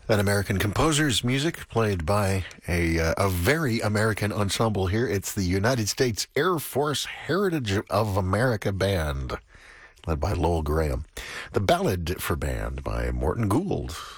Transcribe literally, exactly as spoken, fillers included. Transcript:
An American composer's music played by a, uh, a very American ensemble here. It's the United States Air Force Heritage of America Band, led by Lowell Graham. The Ballad for Band by Morton Gould.